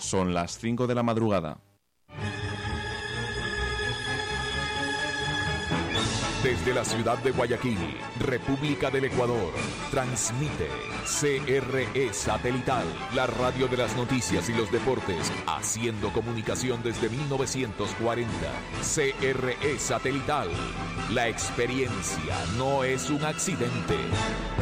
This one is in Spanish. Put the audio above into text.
Son las 5 de la madrugada. Desde la ciudad de Guayaquil, República del Ecuador, transmite CRE Satelital, la radio de las noticias y los deportes, haciendo comunicación desde 1940. CRE Satelital, la experiencia no es un accidente.